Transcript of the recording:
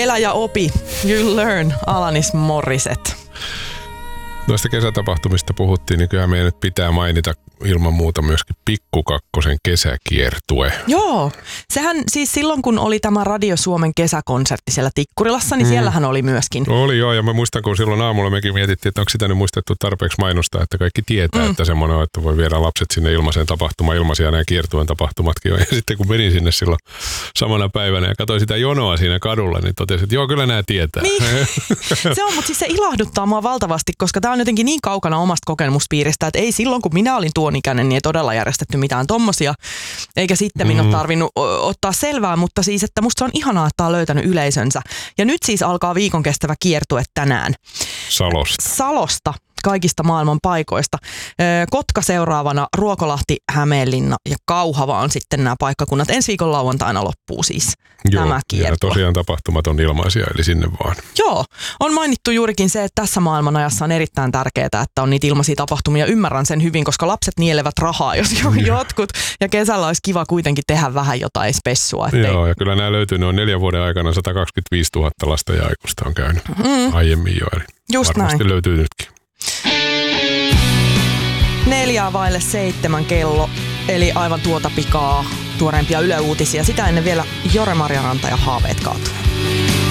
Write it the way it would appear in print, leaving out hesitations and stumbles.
Elä ja opi. You learn, Alanis Morissette. Noista kesätapahtumista puhuttiin, niin kyllä meidän nyt pitää mainita ilman muuta myöskin Pikku Kakkosen kesäkiertue. Joo, sehän siis silloin kun oli tämä Radio Suomen kesäkonsertti siellä Tikkurilassa, niin siellähän oli myöskin. Oli joo, ja mä muistan, kun silloin aamulla mekin mietittiin, että onko sitä nyt muistettu tarpeeksi mainostaa, että kaikki tietää, että semmoinen on, että voi viedä lapset sinne ilmaiseen tapahtumaan, ilmaisia nämä kiertueen tapahtumatkin on. Ja sitten kun menin sinne silloin samana päivänä ja katsoin sitä jonoa siinä kadulla, niin totesin, että joo, kyllä nämä tietää. Niin. Se on, mutta siis se ilahduttaa mua valtavasti, koska tämä on jotenkin niin kaukana omasta kokemuspiiristä, että ei silloin kun minä olin tuon ikäinen, niin ei todella järjestetty mitään tommosia, eikä sitten minun tarvinnut ottaa selvää, mutta siis, että musta se on ihanaa, että on löytänyt yleisönsä. Ja nyt siis alkaa viikon kestävä kiertue tänään. Salosta, kaikista maailman paikoista. Kotka seuraavana, Ruokolahti, Hämeenlinna ja Kauhava on sitten nämä paikkakunnat. Ensi viikon lauantaina loppuu siis tämä kiertue. Ja tosiaan tapahtumat on ilmaisia, eli sinne vaan. Joo, on mainittu juurikin se, että tässä maailmanajassa on erittäin tärkeää, että on niitä ilmaisia tapahtumia. Ymmärrän sen hyvin, koska lapset nielevät rahaa, jos jotkut. Ja kesällä olisi kiva kuitenkin tehdä vähän jotain spessua. Joo, ja kyllä nämä löytyy noin 4 vuoden aikana 125 000 lasta ja aikuista on käynyt aiemmin jo. Eli just varmasti näin. Löytyy nytkin. 6:04 kello, eli aivan tuota pikaa tuoreempia Yle Uutisia. Sitä ennen vielä Jore Marjaranta ja Haaveet kaatuu.